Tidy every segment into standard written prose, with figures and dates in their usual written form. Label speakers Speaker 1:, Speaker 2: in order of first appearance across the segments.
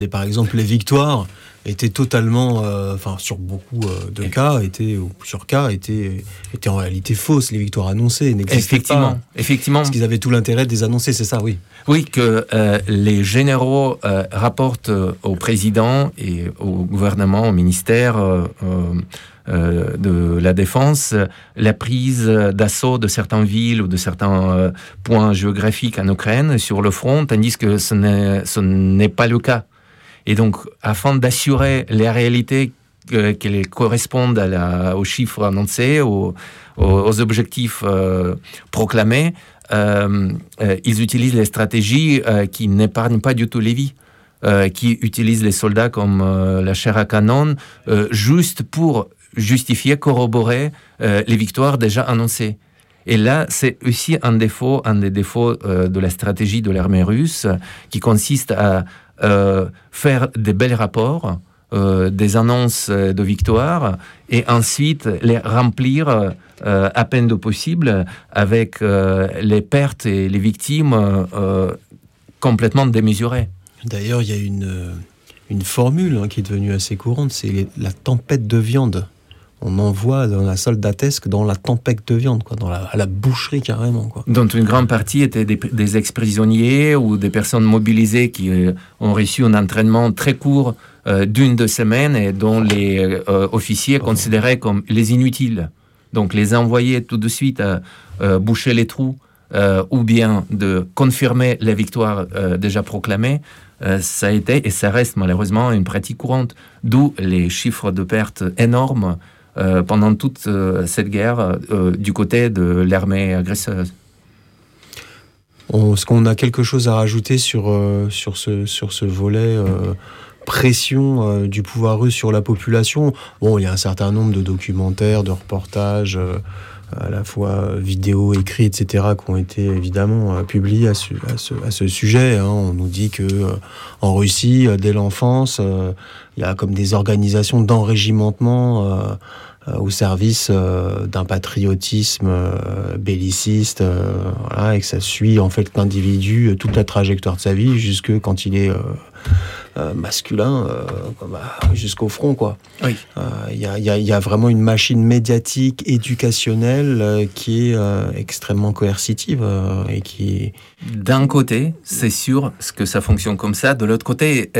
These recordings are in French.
Speaker 1: Et par exemple, les victoires étaient totalement, sur beaucoup de cas, plusieurs cas, étaient en réalité fausses. Les victoires annoncées n'existaient pas.
Speaker 2: Effectivement.
Speaker 1: Parce qu'ils avaient tout l'intérêt de les annoncer, c'est ça, oui.
Speaker 2: Oui, que les généraux rapportent au président et au gouvernement, au ministère de la Défense, la prise d'assaut de certaines villes ou de certains points géographiques en Ukraine sur le front, tandis que ce n'est pas le cas. Et donc, afin d'assurer la réalité qu'elle corresponde aux chiffres annoncés, aux objectifs proclamés, ils utilisent les stratégies qui n'épargnent pas du tout les vies, qui utilisent les soldats comme la chair à canon, juste pour justifier, corroborer les victoires déjà annoncées. Et là, c'est aussi un des défauts de la stratégie de l'armée russe, qui consiste à faire des bels rapports, des annonces de victoire, et ensuite les remplir à peine de possible avec les pertes et les victimes complètement démesurées.
Speaker 1: D'ailleurs, il y a une formule qui est devenue assez courante, c'est la tempête de viande. On envoie dans la soldatesque dans la tempête de viande, à la boucherie carrément, quoi.
Speaker 2: Dont une grande partie étaient des ex-prisonniers ou des personnes mobilisées qui ont reçu un entraînement très court d'1-2 semaines et dont les officiers considéraient comme les inutiles. Donc les envoyer tout de suite à boucher les trous ou bien de confirmer la victoire déjà proclamée, ça a été et ça reste malheureusement une pratique courante. D'où les chiffres de pertes énormes pendant toute cette guerre du côté de l'armée agresseuse.
Speaker 1: Est-ce qu'on a quelque chose à rajouter sur ce volet pression du pouvoir russe sur la population? Bon, il y a un certain nombre de documentaires, de reportages, à la fois vidéos, écrits, etc., qui ont été évidemment publiés à ce sujet. On nous dit que en Russie, dès l'enfance, il y a comme des organisations d'enrégimentement au service d'un patriotisme belliciste, et que ça suit en fait l'individu toute la trajectoire de sa vie jusque quand il est masculin, jusqu'au front, quoi.
Speaker 2: Oui.
Speaker 1: Il y a vraiment une machine médiatique, éducationnelle qui est extrêmement coercitive et qui...
Speaker 2: D'un côté, c'est sûr que ça fonctionne comme ça. De l'autre côté,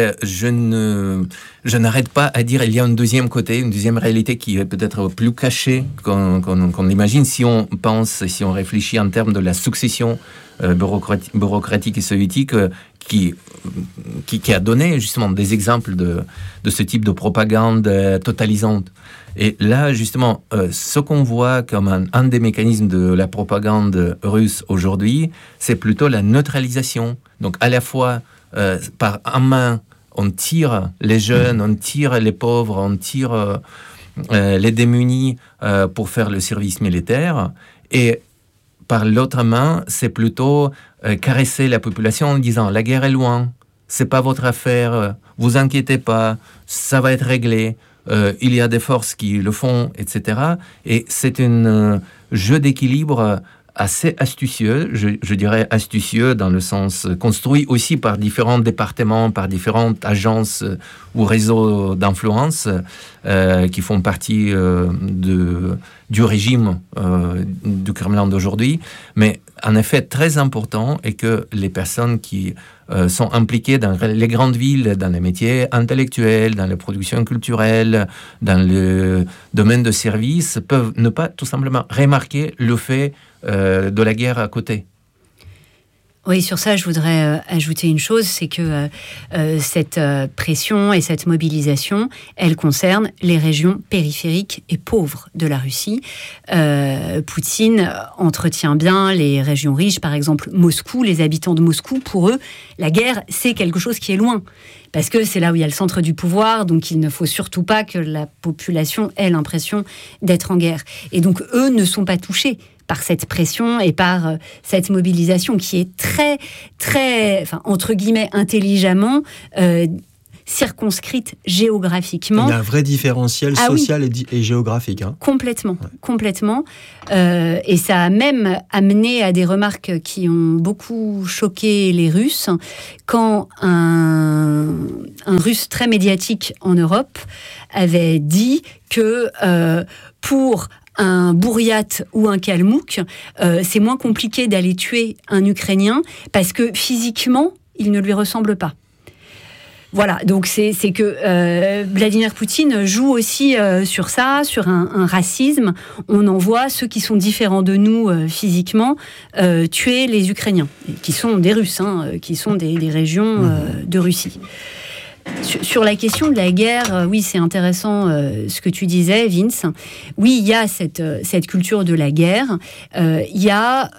Speaker 2: je n'arrête pas à dire il y a une deuxième réalité qui est peut-être plus cachée qu'on l'imagine. Si on réfléchit en termes de la succession bureaucratique et soviétique qui a donné justement des exemples de ce type de propagande totalisante. Et là, justement, ce qu'on voit comme un des mécanismes de la propagande russe aujourd'hui, c'est plutôt la neutralisation. Donc, à la fois, par en main, on tire les jeunes, on tire les pauvres, on tire les démunis pour faire le service militaire. Et par l'autre main, c'est plutôt caresser la population en disant « la guerre est loin, c'est pas votre affaire, vous inquiétez pas, ça va être réglé ». Il y a des forces qui le font, etc. Et c'est un jeu d'équilibre assez astucieux, je dirais astucieux dans le sens construit aussi par différents départements, par différentes agences ou réseaux d'influence qui font partie du régime du Kremlin d'aujourd'hui. Mais en effet, très important est que les personnes qui sont impliquées dans les grandes villes, dans les métiers intellectuels, dans les productions culturelles, dans le domaine de services, peuvent ne pas tout simplement remarquer le fait de la guerre à côté.
Speaker 3: Oui, sur ça, je voudrais ajouter une chose, c'est que cette pression et cette mobilisation, elle concerne les régions périphériques et pauvres de la Russie. Poutine entretient bien les régions riches, par exemple Moscou, les habitants de Moscou. Pour eux, la guerre, c'est quelque chose qui est loin, parce que c'est là où il y a le centre du pouvoir, donc il ne faut surtout pas que la population ait l'impression d'être en guerre. Et donc, eux ne sont pas touchés par cette pression et par cette mobilisation qui est très, très, entre guillemets, intelligemment circonscrite géographiquement.
Speaker 1: Il y a un vrai différentiel social et géographique.
Speaker 3: Complètement. Et ça a même amené à des remarques qui ont beaucoup choqué les Russes quand un Russe très médiatique en Europe avait dit que pour un Bouriate ou un Kalmouk, c'est moins compliqué d'aller tuer un Ukrainien parce que physiquement, il ne lui ressemble pas. Voilà, donc c'est que Vladimir Poutine joue aussi sur ça, sur un racisme. On envoie ceux qui sont différents de nous physiquement tuer les Ukrainiens, qui sont des Russes, qui sont des régions de Russie. Sur la question de la guerre, oui, c'est intéressant ce que tu disais, Vince. Oui, il y a cette culture de la guerre. Il y a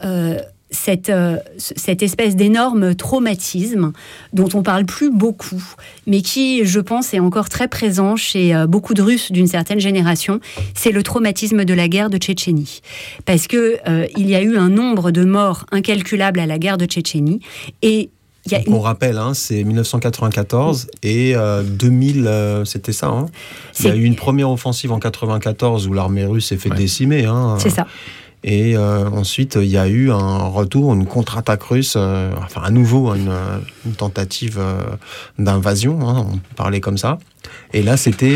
Speaker 3: cette espèce d'énorme traumatisme dont on parle plus beaucoup, mais qui, je pense, est encore très présent chez beaucoup de Russes d'une certaine génération. C'est le traumatisme de la guerre de Tchétchénie. Parce que il y a eu un nombre de morts incalculable à la guerre de Tchétchénie. Et
Speaker 1: on rappelle, c'est 1994 et 2000, c'était ça. Il y a eu une première offensive en 1994 où l'armée russe s'est fait décimer.
Speaker 3: C'est ça.
Speaker 1: Et ensuite, il y a eu un retour, une contre-attaque russe, à nouveau une tentative d'invasion, on parlait comme ça. Et là, c'était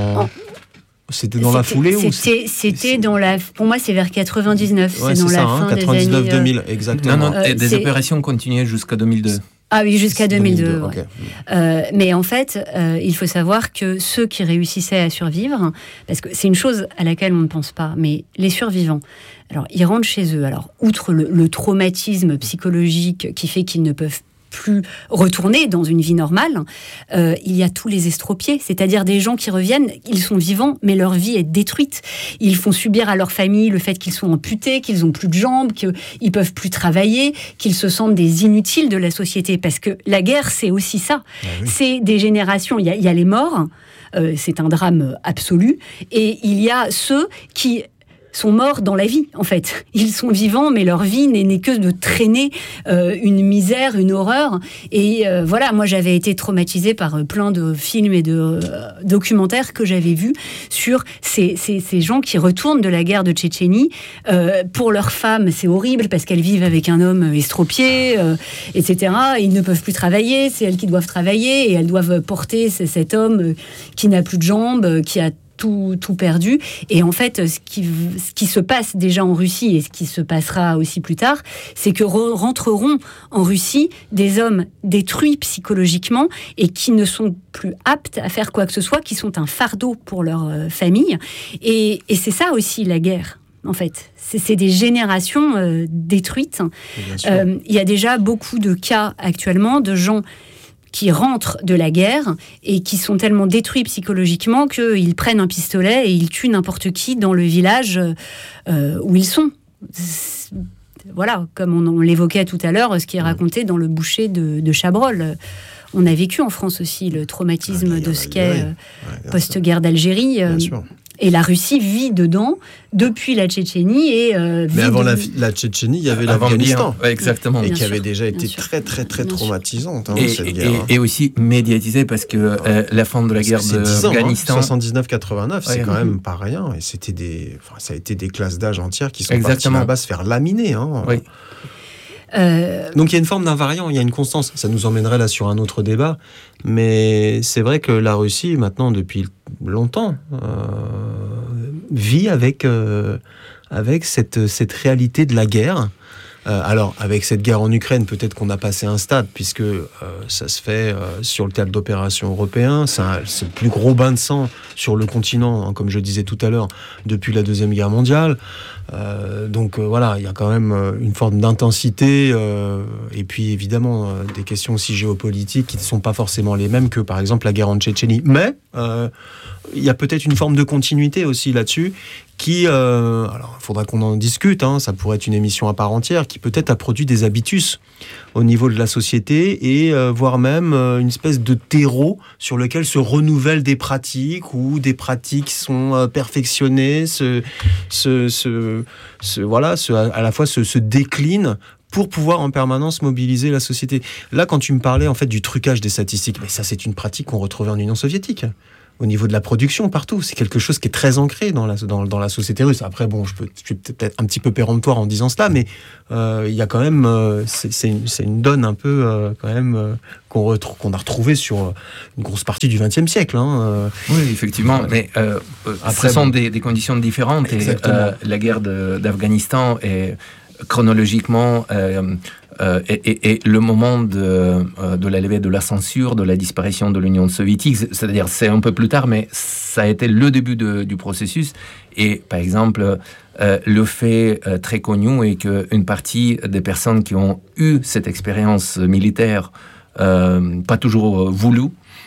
Speaker 1: dans la foulée
Speaker 3: C'était dans la... Pour moi, c'est vers 99.
Speaker 1: Ouais,
Speaker 3: c'est dans la fin
Speaker 1: 99,
Speaker 3: des années...
Speaker 1: 2000, exactement.
Speaker 2: Non, des opérations continuaient jusqu'à 2002.
Speaker 3: Ah oui, jusqu'à 2002.
Speaker 1: Okay.
Speaker 3: Mais en fait, il faut savoir que ceux qui réussissaient à survivre, parce que c'est une chose à laquelle on ne pense pas, mais les survivants, alors ils rentrent chez eux. Alors, outre le traumatisme psychologique qui fait qu'ils ne peuvent plus retourner dans une vie normale, il y a tous les estropiés, c'est-à-dire des gens qui reviennent, ils sont vivants, mais leur vie est détruite. Ils font subir à leur famille le fait qu'ils sont amputés, qu'ils n'ont plus de jambes, qu'ils peuvent plus travailler, qu'ils se sentent des inutiles de la société, parce que la guerre, c'est aussi ça. Oui. C'est des générations, il y a les morts, c'est un drame absolu, et il y a ceux qui sont morts dans la vie, en fait. Ils sont vivants, mais leur vie n'est que de traîner une misère, une horreur. Et voilà, moi, j'avais été traumatisée par plein de films et de documentaires que j'avais vus sur ces gens qui retournent de la guerre de Tchétchénie. Pour leurs femmes, c'est horrible parce qu'elles vivent avec un homme estropié, etc. Ils ne peuvent plus travailler, c'est elles qui doivent travailler et elles doivent porter cet homme qui n'a plus de jambes, qui a tout perdu. Et en fait, ce qui se passe déjà en Russie et ce qui se passera aussi plus tard, c'est que rentreront en Russie des hommes détruits psychologiquement et qui ne sont plus aptes à faire quoi que ce soit, qui sont un fardeau pour leur famille. Et c'est ça aussi la guerre. En fait, c'est des générations détruites. Il y a déjà beaucoup de cas actuellement de gens qui rentrent de la guerre et qui sont tellement détruits psychologiquement qu'ils prennent un pistolet et ils tuent n'importe qui dans le village où ils sont. Voilà, comme on l'évoquait tout à l'heure, ce qui est raconté dans le bûcher de Chabrol. On a vécu en France aussi le traumatisme de ce qu'est post-guerre d'Algérie. Bien sûr. Et la Russie vit dedans depuis la Tchétchénie.
Speaker 1: Mais avant la Tchétchénie, il y avait l'Afghanistan.
Speaker 2: Exactement.
Speaker 1: Et qui avait déjà été très, très, très traumatisante, cette guerre.
Speaker 2: Et aussi médiatisée, parce que la fin de la guerre d'Afghanistan...
Speaker 1: 79-89, c'est quand même pas rien. Et ça a été des classes d'âge entières qui sont parties là-bas se faire laminer. Oui. Donc il y a une forme d'invariant, il y a une constance. Ça nous emmènerait là sur un autre débat, mais c'est vrai que la Russie, maintenant, depuis longtemps, vit avec cette réalité de la guerre. Alors, avec cette guerre en Ukraine, peut-être qu'on a passé un stade, puisque ça se fait sur le théâtre d'opération européen. C'est le plus gros bain de sang sur le continent, comme je disais tout à l'heure, depuis la Deuxième Guerre mondiale. Donc voilà, il y a quand même une forme d'intensité, et puis évidemment des questions aussi géopolitiques qui ne sont pas forcément les mêmes que, par exemple, la guerre en Tchétchénie. Mais il y a peut-être une forme de continuité aussi là-dessus, qui, alors il faudra qu'on en discute, ça pourrait être une émission à part entière, qui peut-être a produit des habitus au niveau de la société et voire même une espèce de terreau sur lequel se renouvellent des pratiques ou des pratiques sont perfectionnées, à la fois se déclinent pour pouvoir en permanence mobiliser la société. Là, quand tu me parlais en fait du trucage des statistiques, mais ça c'est une pratique qu'on retrouvait en Union soviétique. Au niveau de la production, partout. C'est quelque chose qui est très ancré dans la société russe. Après, bon, je suis peut-être un petit peu péremptoire en disant cela, mais il y a quand même... c'est une donne un peu, quand même, qu'on a retrouvée sur une grosse partie du XXe siècle.
Speaker 2: Oui, effectivement. Mais après, ce sont des conditions différentes. Et, la guerre d'Afghanistan est chronologiquement... et le moment de la levée de la censure, de la disparition de l'Union soviétique, c'est-à-dire c'est un peu plus tard, mais ça a été le début du processus. Et par exemple, le fait très connu est qu'une partie des personnes qui ont eu cette expérience militaire, pas toujours voulue,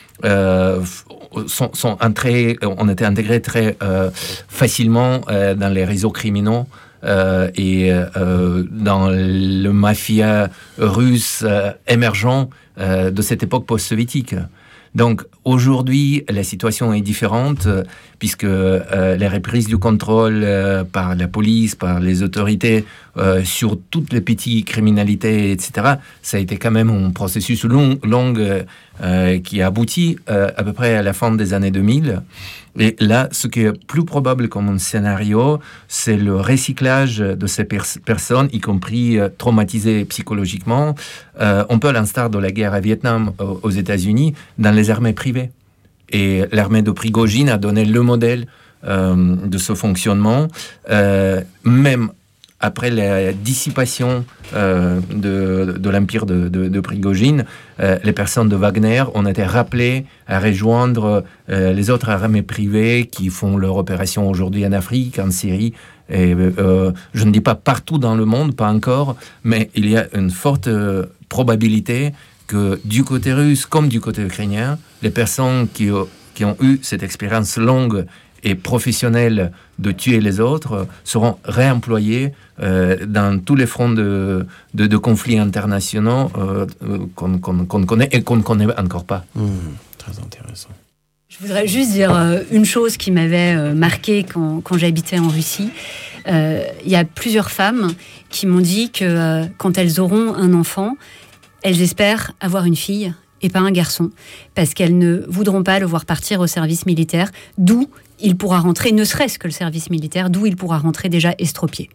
Speaker 2: ont été intégrés très facilement dans les réseaux criminels. Et dans le mafia russe émergent de cette époque post-soviétique. Donc aujourd'hui, la situation est différente puisque les reprises du contrôle par la police, par les autorités sur toutes les petites criminalités, etc., ça a été quand même un processus long qui a abouti à peu près à la fin des années 2000. Et là, ce qui est plus probable comme un scénario, c'est le recyclage de ces personnes, y compris traumatisées psychologiquement, un peu à l'instar de la guerre à Vietnam aux États-Unis, dans les armées privées. Et l'armée de Prigojine a donné le modèle de ce fonctionnement, même après la dissipation de l'empire de Prigojine, les personnes de Wagner ont été rappelées à rejoindre les autres armées privées qui font leur opération aujourd'hui en Afrique, en Syrie. Et, je ne dis pas partout dans le monde, pas encore, mais il y a une forte probabilité que du côté russe comme du côté ukrainien, les personnes qui ont eu cette expérience longue et professionnels de tuer les autres seront réemployés dans tous les fronts de conflits internationaux qu'on connaît et qu'on ne connaît encore pas.
Speaker 1: Très intéressant.
Speaker 3: Je voudrais juste dire une chose qui m'avait marquée quand j'habitais en Russie. Il y a plusieurs femmes qui m'ont dit que quand elles auront un enfant, elles espèrent avoir une fille et pas un garçon, parce qu'elles ne voudront pas le voir partir au service militaire, d'où il pourra rentrer, ne serait-ce que le service militaire, d'où il pourra rentrer déjà estropié.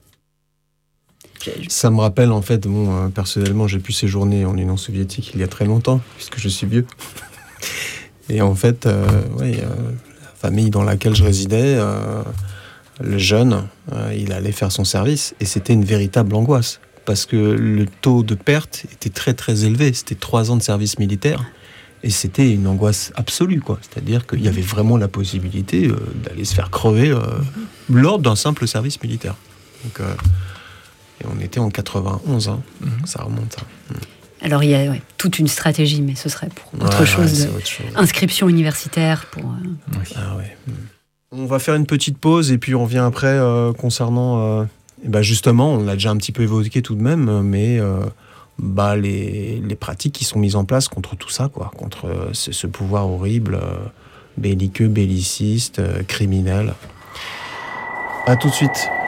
Speaker 1: Ça me rappelle, en fait, personnellement, j'ai pu séjourner en Union soviétique il y a très longtemps, puisque je suis vieux. Et en fait, la famille dans laquelle je résidais, le jeune, il allait faire son service, et c'était une véritable angoisse. Parce que le taux de perte était très très élevé. C'était 3 ans de service militaire et c'était une angoisse absolue, quoi. C'est-à-dire qu'il y avait vraiment la possibilité d'aller se faire crever lors d'un simple service militaire. Donc, et on était en 91, ça remonte.
Speaker 3: Alors il y a toute une stratégie, mais ce serait pour autre chose. Inscription universitaire pour.
Speaker 1: On va faire une petite pause et puis on revient après concernant. Justement, on l'a déjà un petit peu évoqué tout de même, mais les pratiques qui sont mises en place contre tout ça, quoi, contre ce pouvoir horrible, belliqueux, belliciste, criminel. À tout de suite.